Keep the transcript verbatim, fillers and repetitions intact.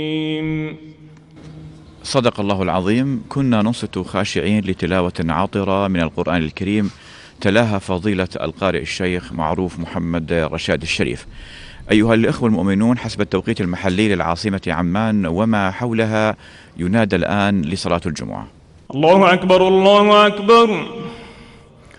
صدق الله العظيم. كنا ننصت خاشعين لتلاوة عاطرة من القرآن الكريم تلاها فضيلة القارئ الشيخ معروف محمد رشاد الشريف. أيها الإخوة المؤمنون، حسب التوقيت المحلي للعاصمة عمان وما حولها ينادى الآن لصلاة الجمعة. الله أكبر الله أكبر.